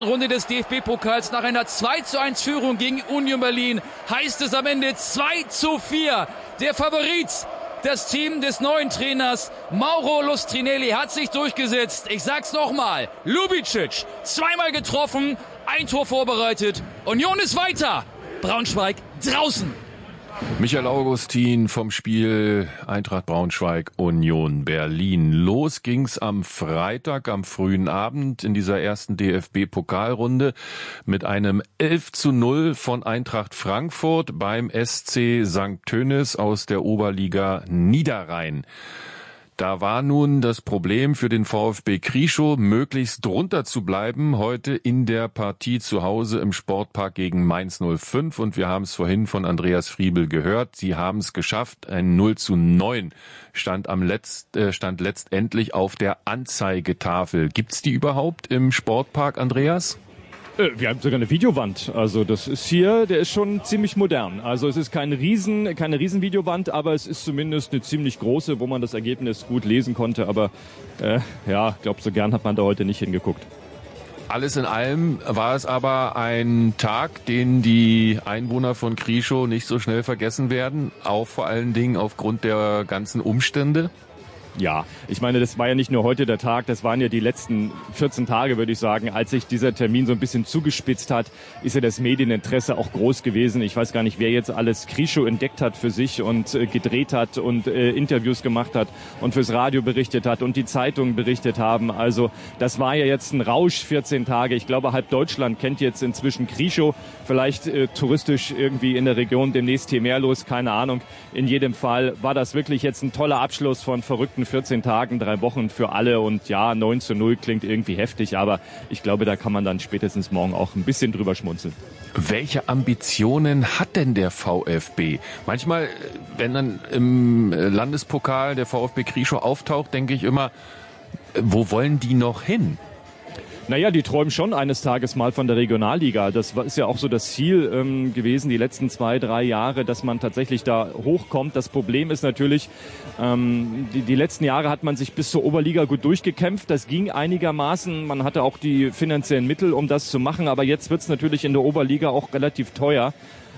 Runde des DFB-Pokals nach einer 2:1 Führung gegen Union Berlin heißt es am Ende 2:4. Der Favorit, das Team des neuen Trainers Mauro Lustrinelli hat sich durchgesetzt. Ich sag's nochmal, Lubicic zweimal getroffen, ein Tor vorbereitet. Union ist weiter, Braunschweig draußen. Michael Augustin vom Spiel Eintracht Braunschweig Union Berlin. Los ging's am Freitag, am frühen Abend in dieser ersten DFB-Pokalrunde mit einem 11:0 von Eintracht Frankfurt beim SC St. Tönnis aus der Oberliga Niederrhein. Da war nun das Problem für den VfB Krieschow, möglichst drunter zu bleiben, heute in der Partie zu Hause im Sportpark gegen Mainz 05. Und wir haben es vorhin von Andreas Friebel gehört, sie haben es geschafft. Ein 0:9 stand letztendlich auf der Anzeigetafel. Gibt's die überhaupt im Sportpark, Andreas? Wir haben sogar eine Videowand. Also das ist hier, der ist schon ziemlich modern. Also es ist keine riesen Videowand, aber es ist zumindest eine ziemlich große, wo man das Ergebnis gut lesen konnte. Aber ich glaube, so gern hat man da heute nicht hingeguckt. Alles in allem war es aber ein Tag, den die Einwohner von Krieschow nicht so schnell vergessen werden, auch vor allen Dingen aufgrund der ganzen Umstände. Ja, ich meine, das war ja nicht nur heute der Tag, das waren ja die letzten 14 Tage, würde ich sagen. Als sich dieser Termin so ein bisschen zugespitzt hat, ist ja das Medieninteresse auch groß gewesen. Ich weiß gar nicht, wer jetzt alles Krieschow entdeckt hat für sich und gedreht hat und Interviews gemacht hat und fürs Radio berichtet hat und die Zeitungen berichtet haben. Also das war ja jetzt ein Rausch, 14 Tage. Ich glaube, halb Deutschland kennt jetzt inzwischen Krieschow. Vielleicht touristisch irgendwie in der Region demnächst hier mehr los, keine Ahnung. In jedem Fall war das wirklich jetzt ein toller Abschluss von verrückten 14 Tagen, 3 Wochen für alle und ja, 9:0 klingt irgendwie heftig, aber ich glaube, da kann man dann spätestens morgen auch ein bisschen drüber schmunzeln. Welche Ambitionen hat denn der VfB? Manchmal, wenn dann im Landespokal der VfB Krieschow auftaucht, denke ich immer, wo wollen die noch hin? Naja, die träumen schon eines Tages mal von der Regionalliga. Das ist ja auch so das Ziel gewesen, die letzten 2-3 Jahre, dass man tatsächlich da hochkommt. Das Problem ist natürlich, die letzten Jahre hat man sich bis zur Oberliga gut durchgekämpft. Das ging einigermaßen. Man hatte auch die finanziellen Mittel, um das zu machen. Aber jetzt wird es natürlich in der Oberliga auch relativ teuer,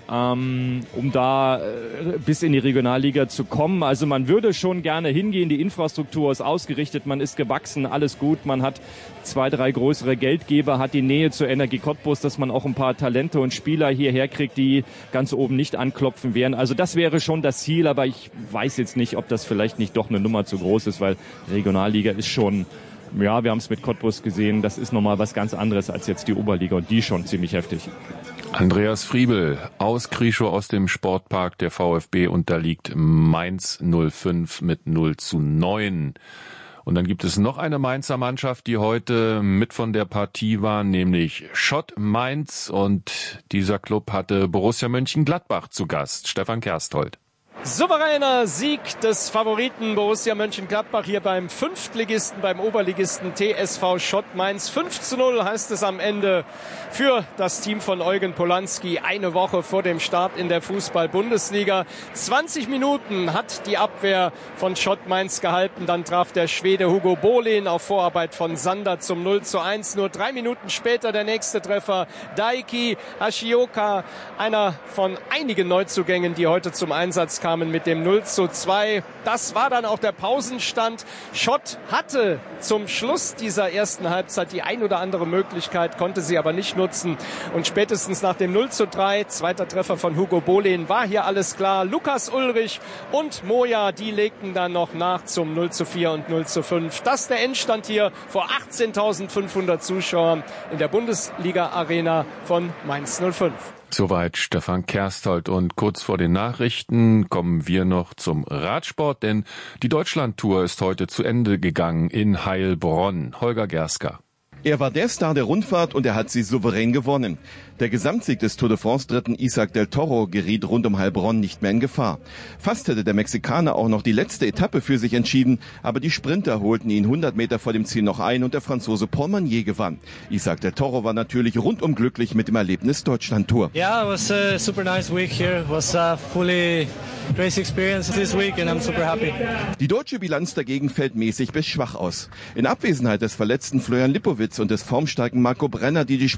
um da bis in die Regionalliga zu kommen. Also man würde schon gerne hingehen, die Infrastruktur ist ausgerichtet, man ist gewachsen, alles gut, man hat 2-3 größere Geldgeber, hat die Nähe zur Energie Cottbus, dass man auch ein paar Talente und Spieler hierher kriegt, die ganz oben nicht anklopfen werden. Also das wäre schon das Ziel, aber ich weiß jetzt nicht, ob das vielleicht nicht doch eine Nummer zu groß ist, weil Regionalliga ist schon, ja, wir haben es mit Cottbus gesehen, das ist nochmal was ganz anderes als jetzt die Oberliga und die schon ziemlich heftig. Andreas Friebel aus Krieschow aus dem Sportpark. Der VfB unterliegt Mainz 05 mit 0:9. Und dann gibt es noch eine Mainzer Mannschaft, die heute mit von der Partie war, nämlich Schott Mainz. Und dieser Club hatte Borussia Mönchengladbach zu Gast. Stefan Kersthold. Souveräner Sieg des Favoriten Borussia Mönchengladbach hier beim Fünftligisten, beim Oberligisten TSV Schott Mainz. 5:0 heißt es am Ende für das Team von Eugen Polanski. Eine Woche vor dem Start in der Fußball-Bundesliga. 20 Minuten hat die Abwehr von Schott Mainz gehalten. Dann traf der Schwede Hugo Bolin auf Vorarbeit von Sander zum 0:1. Nur 3 Minuten später der nächste Treffer. Daiki Hashioka, einer von einigen Neuzugängen, die heute zum Einsatz kamen mit dem 0:2. Das war dann auch der Pausenstand. Schott hatte zum Schluss dieser ersten Halbzeit die ein oder andere Möglichkeit, konnte sie aber nicht nutzen. Und spätestens nach dem 0:3, zweiter Treffer von Hugo Bolin, war hier alles klar. Lukas Ulrich und Moja, die legten dann noch nach zum 0:4 und 0:5. Das ist der Endstand hier vor 18.500 Zuschauern in der Bundesliga-Arena von Mainz 05. Soweit Stefan Kersthold. Und kurz vor den Nachrichten kommen wir noch zum Radsport, denn die Deutschlandtour ist heute zu Ende gegangen in Heilbronn. Holger Gerska. Er war der Star der Rundfahrt und er hat sie souverän gewonnen. Der Gesamtsieg des Tour de France-Dritten Isaac del Toro geriet rund um Heilbronn nicht mehr in Gefahr. Fast hätte der Mexikaner auch noch die letzte Etappe für sich entschieden, aber die Sprinter holten ihn 100 Meter vor dem Ziel noch ein und der Franzose Paul Magnier gewann. Isaac del Toro war natürlich rundum glücklich mit dem Erlebnis Deutschlandtour. Yeah, it was a super nice week here. It was a fully crazy experience this week and I'm super happy. Die deutsche Bilanz dagegen fällt mäßig bis schwach aus. In Abwesenheit des verletzten Florian Lipowitz und des formstarken Marco Brenner, die